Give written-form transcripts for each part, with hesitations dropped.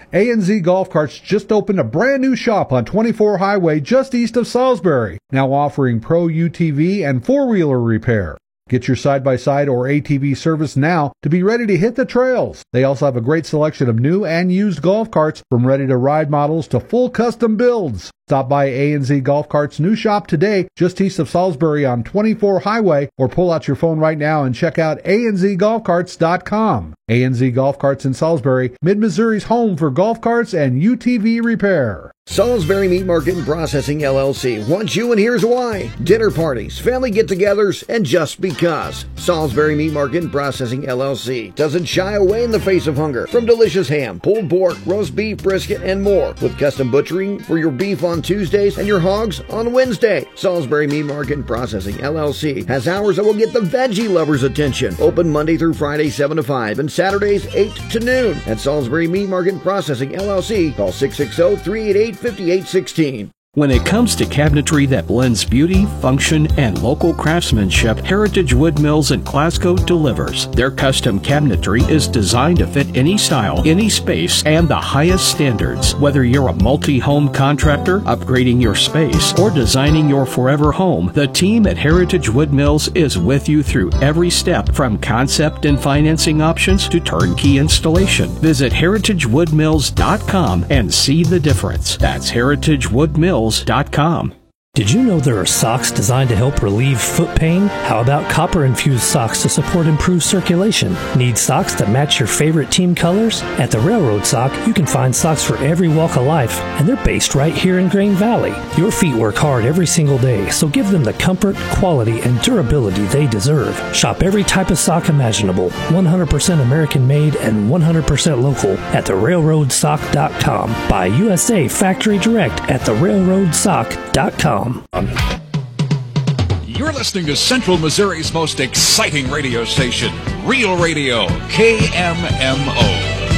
A&Z Golf Carts just opened a brand new shop on 24 Highway just east of Salisbury, now offering Pro UTV and four-wheeler repair. Get your side-by-side or ATV service now to be ready to hit the trails. They also have a great selection of new and used golf carts, from ready-to-ride models to full custom builds. Stop by A&Z Golf Carts' new shop today, just east of Salisbury on 24 Highway, or pull out your phone right now and check out anzgolfcarts.com. A&Z Golf Carts in Salisbury, Mid-Missouri's home for golf carts and UTV repair. Salisbury Meat Market and Processing LLC wants you, and here's why. Dinner parties, family get-togethers, and just because. Salisbury Meat Market and Processing LLC doesn't shy away in the face of hunger. From delicious ham, pulled pork, roast beef, brisket, and more, with custom butchering for your beef on Tuesdays and your hogs on Wednesday. Salisbury Meat Market and Processing LLC has hours that will get the veggie lovers' attention. Open Monday through Friday 7 to 5 and Saturdays 8 to noon. At Salisbury Meat Market and Processing LLC, call 660-388-5816. When it comes to cabinetry that blends beauty, function, and local craftsmanship, Heritage Wood Mills in Glasgow delivers. Their custom cabinetry is designed to fit any style, any space, and the highest standards. Whether you're a multi-home contractor, upgrading your space, or designing your forever home, the team at Heritage Wood Mills is with you through every step, from concept and financing options to turnkey installation. Visit heritagewoodmills.com and see the difference. That's heritagewoodmills.com. Did you know there are socks designed to help relieve foot pain? How about copper-infused socks to support improved circulation? Need socks that match your favorite team colors? At the Railroad Sock, you can find socks for every walk of life, and they're based right here in Grain Valley. Your feet work hard every single day, so give them the comfort, quality, and durability they deserve. Shop every type of sock imaginable, 100% American-made and 100% local at therailroadsock.com. Buy USA Factory Direct at therailroadsock.com. You're listening to Central Missouri's most exciting radio station, Real Radio, KMMO.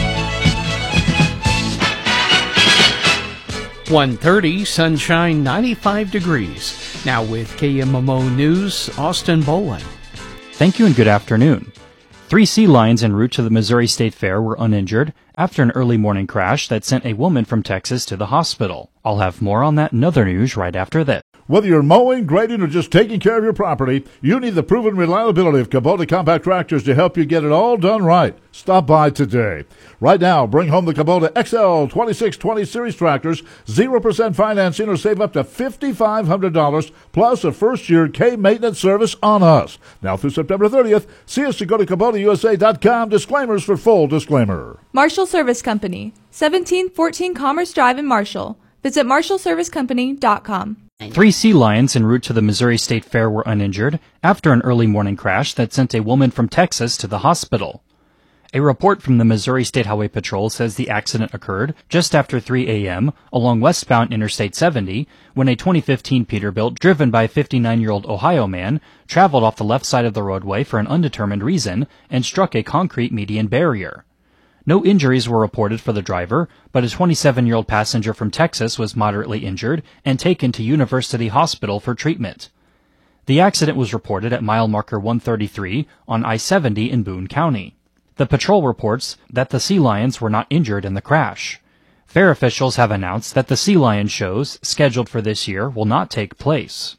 1:30, sunshine, 95 degrees. Now with KMMO News, Austin Boland. Thank you and good afternoon. 3 sea lions en route to the Missouri State Fair were uninjured after an early morning crash that sent a woman from Texas to the hospital. I'll have more on that and other news right after this. Whether you're mowing, grading, or just taking care of your property, you need the proven reliability of Kubota compact tractors to help you get it all done right. Stop by today. Right now, bring home the Kubota XL 2620 Series tractors, 0% financing, or save up to $5,500 plus a first-year K-maintenance service on us. Now through September 30th, see us to go to KubotaUSA.com. Disclaimers for full disclaimer. Marshall Service Company, 1714 Commerce Drive in Marshall. Visit MarshallServiceCompany.com. 3 sea lions en route to the Missouri State Fair were uninjured after an early morning crash that sent a woman from Texas to the hospital. A report from the Missouri State Highway Patrol says the accident occurred just after 3 a.m. along westbound Interstate 70 when a 2015 Peterbilt driven by a 59-year-old Ohio man traveled off the left side of the roadway for an undetermined reason and struck a concrete median barrier. No injuries were reported for the driver, but a 27-year-old passenger from Texas was moderately injured and taken to University Hospital for treatment. The accident was reported at mile marker 133 on I-70 in Boone County. The patrol reports that the sea lions were not injured in the crash. Fair officials have announced that the Sea Lion shows scheduled for this year will not take place.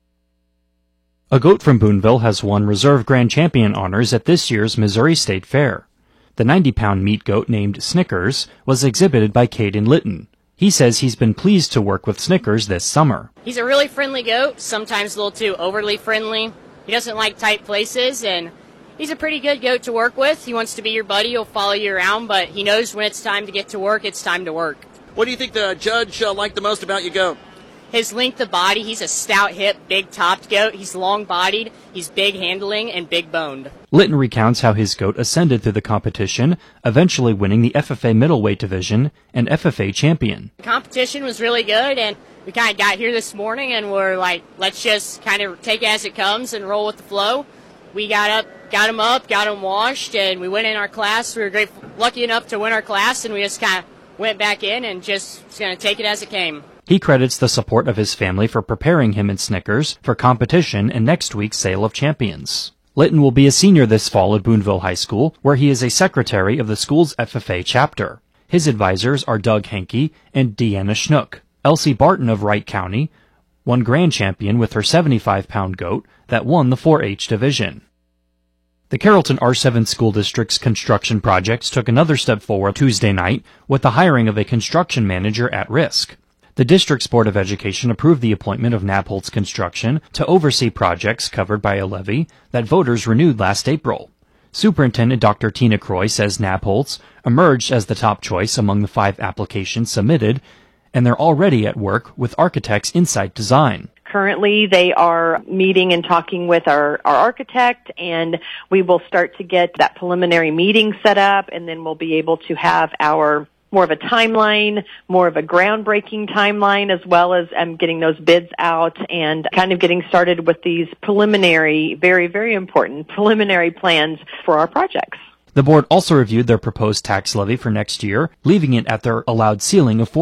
A goat from Boonville has won Reserve Grand Champion honors at this year's Missouri State Fair. The 90-pound meat goat named Snickers was exhibited by Caden Litton. He says he's been pleased to work with Snickers this summer. He's a really friendly goat, sometimes a little too overly friendly. He doesn't like tight places, and he's a pretty good goat to work with. He wants to be your buddy, he'll follow you around, but he knows when it's time to get to work, it's time to work. What do you think the judge liked the most about your goat? His length of body, he's a stout hip, big-topped goat. He's long-bodied, he's big handling, and big-boned. Litton recounts how his goat ascended through the competition, eventually winning the FFA middleweight division and FFA champion. The competition was really good, and we kind of got here this morning, and we're like, let's just kind of take it as it comes and roll with the flow. We got him up, got him washed, and we went in our class. We were lucky enough to win our class, and we just kind of went back in and just going to take it as it came. He credits the support of his family for preparing him and Snickers for competition in next week's Sale of Champions. Litton will be a senior this fall at Boonville High School, where he is a secretary of the school's FFA chapter. His advisors are Doug Henke and Deanna Schnook. Elsie Barton of Wright County won grand champion with her 75-pound goat that won the 4-H division. The Carrollton R7 School District's construction projects took another step forward Tuesday night with the hiring of a construction manager at risk. The district's Board of Education approved the appointment of Nabholz Construction to oversee projects covered by a levy that voters renewed last April. Superintendent Dr. Tina Croy says Nabholz emerged as the top choice among the 5 applications submitted, and they're already at work with Architects Insight Design. Currently, they are meeting and talking with our architect, and we will start to get that preliminary meeting set up, and then we'll be able to have our more of a timeline, more of a groundbreaking timeline, as well as getting those bids out and kind of getting started with these preliminary, very, very important preliminary plans for our projects. The board also reviewed their proposed tax levy for next year, leaving it at their allowed ceiling of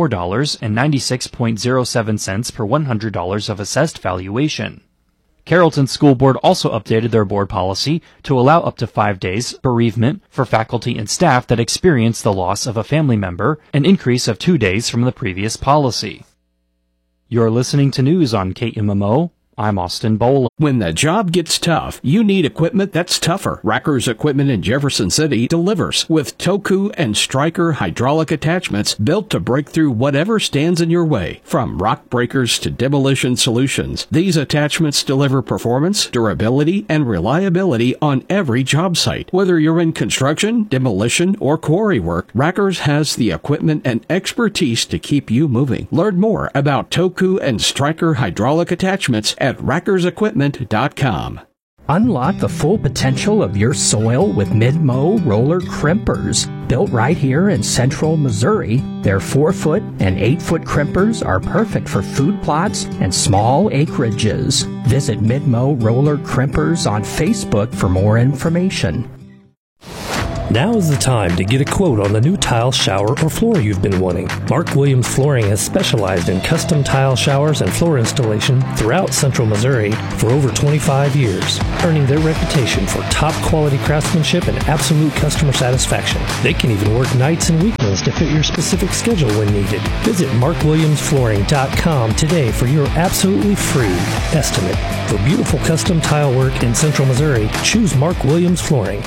$4.96.07 per $100 of assessed valuation. Carrollton School Board also updated their board policy to allow up to 5 days bereavement for faculty and staff that experience the loss of a family member, an increase of 2 days from the previous policy. You're listening to news on KMMO. I'm Austin Boland. When the job gets tough, you need equipment that's tougher. Racker's Equipment in Jefferson City delivers with Toku and Stryker hydraulic attachments built to break through whatever stands in your way. From rock breakers to demolition solutions, these attachments deliver performance, durability, and reliability on every job site. Whether you're in construction, demolition, or quarry work, Racker's has the equipment and expertise to keep you moving. Learn more about Toku and Stryker hydraulic attachments at rackersequipment.com. Unlock the full potential of your soil with Mid-Mow roller crimpers. Built right here in central Missouri, their 4-foot and 8-foot crimpers are perfect for food plots and small acreages. Visit Mid-Mow roller crimpers on Facebook for more information. Now is the time to get a quote on the new tile, shower, or floor you've been wanting. Mark Williams Flooring has specialized in custom tile showers and floor installation throughout central Missouri for over 25 years, earning their reputation for top quality craftsmanship and absolute customer satisfaction. They can even work nights and weekends to fit your specific schedule when needed. Visit markwilliamsflooring.com today for your absolutely free estimate. For beautiful custom tile work in central Missouri, choose Mark Williams Flooring.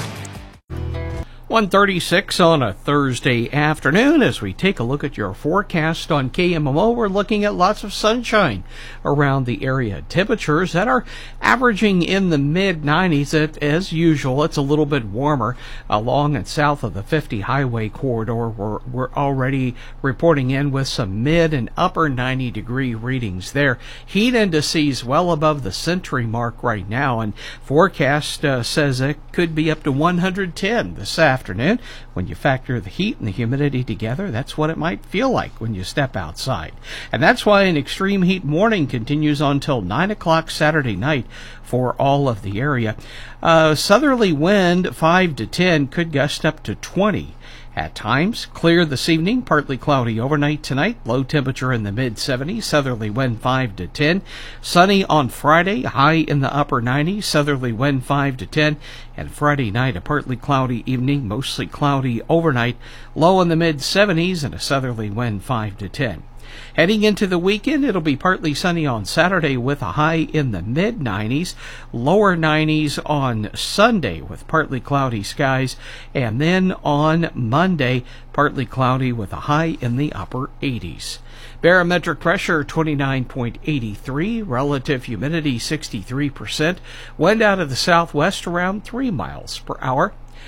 1:36 on a Thursday afternoon. As we take a look at your forecast on KMMO, we're looking at lots of sunshine around the area. Temperatures that are averaging in the mid-90s. As usual, it's a little bit warmer along and south of the 50 highway corridor. We're already reporting in with some mid and upper 90-degree readings there. Heat indices well above the century mark right now, and forecast says it could be up to 110 this afternoon. When you factor the heat and the humidity together, that's what it might feel like when you step outside. And that's why an extreme heat warning continues until 9 o'clock Saturday night for all of the area. Southerly wind 5 to 10 could gust up to 20. At times, clear this evening, partly cloudy overnight tonight, low temperature in the mid-70s, southerly wind 5 to 10. Sunny on Friday, high in the upper 90s, southerly wind 5 to 10. And Friday night, a partly cloudy evening, mostly cloudy overnight, low in the mid-70s and a southerly wind 5 to 10. Heading into the weekend, it'll be partly sunny on Saturday with a high in the mid-90s, lower 90s on Sunday with partly cloudy skies, and then on Monday, partly cloudy with a high in the upper 80s. Barometric pressure 29.83, relative humidity 63%, wind out of the southwest around 3 miles per hour.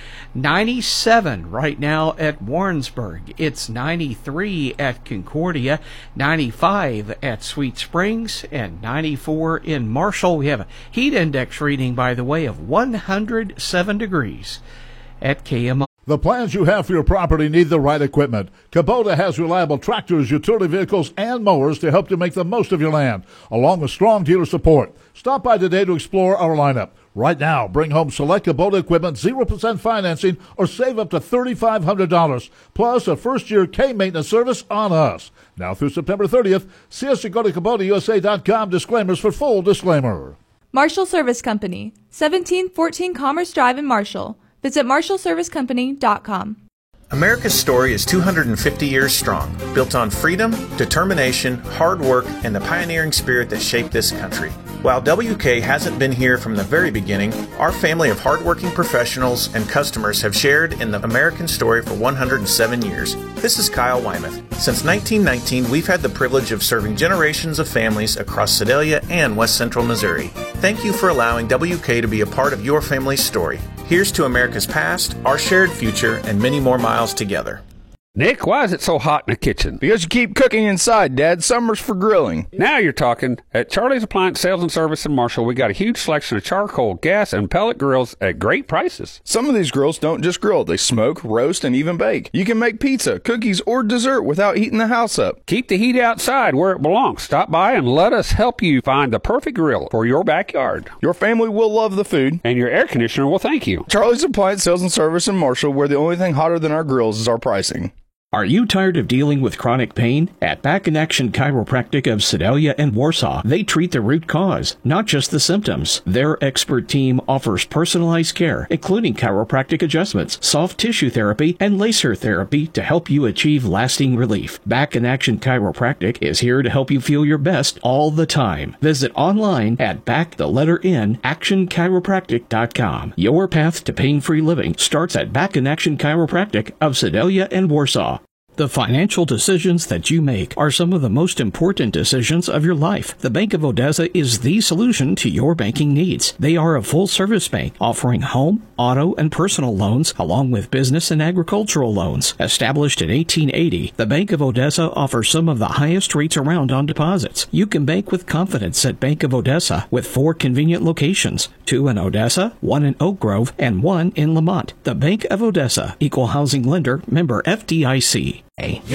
97 right now at Warrensburg. It's 93 at Concordia, 95 at Sweet Springs, and 94 in Marshall. We have a heat index reading, by the way, of 107 degrees at KMO. The plans you have for your property need the right equipment. Kubota has reliable tractors, utility vehicles, and mowers to help you make the most of your land, along with strong dealer support. Stop by today to explore our lineup. Right now, bring home select Kubota equipment, 0% financing, or save up to $3,500, plus a first-year K-maintenance service on us. Now through September 30th, see us at go to KubotaUSA.com. Disclaimers for full disclaimer. Marshall Service Company, 1714 Commerce Drive in Marshall. Visit marshallservicecompany.com. America's story is 250 years strong, built on freedom, determination, hard work, and the pioneering spirit that shaped this country. While WK hasn't been here from the very beginning, our family of hardworking professionals and customers have shared in the American story for 107 years. This is Kyle Wymuth. Since 1919, we've had the privilege of serving generations of families across Sedalia and West Central Missouri. Thank you for allowing WK to be a part of your family's story. Here's to America's past, our shared future, and many more miles together. Nick, why is it so hot in the kitchen? Because you keep cooking inside, Dad. Summer's for grilling. Now you're talking. At Charlie's Appliance Sales and Service in Marshall, we got a huge selection of charcoal, gas, and pellet grills at great prices. Some of these grills don't just grill. They smoke, roast, and even bake. You can make pizza, cookies, or dessert without heating the house up. Keep the heat outside where it belongs. Stop by and let us help you find the perfect grill for your backyard. Your family will love the food. And your air conditioner will thank you. Charlie's Appliance Sales and Service in Marshall, where the only thing hotter than our grills is our pricing. Are you tired of dealing with chronic pain? At Back in Action Chiropractic of Sedalia and Warsaw, they treat the root cause, not just the symptoms. Their expert team offers personalized care, including chiropractic adjustments, soft tissue therapy, and laser therapy to help you achieve lasting relief. Back in Action Chiropractic is here to help you feel your best all the time. Visit online at actionchiropractic.com. Your path to pain-free living starts at Back in Action Chiropractic of Sedalia and Warsaw. The financial decisions that you make are some of the most important decisions of your life. The Bank of Odessa is the solution to your banking needs. They are a full-service bank offering home, auto, and personal loans along with business and agricultural loans. Established in 1880, the Bank of Odessa offers some of the highest rates around on deposits. You can bank with confidence at Bank of Odessa with 4 convenient locations, 2 in Odessa, 1 in Oak Grove, and 1 in Lamont. The Bank of Odessa, Equal Housing Lender, member FDIC. You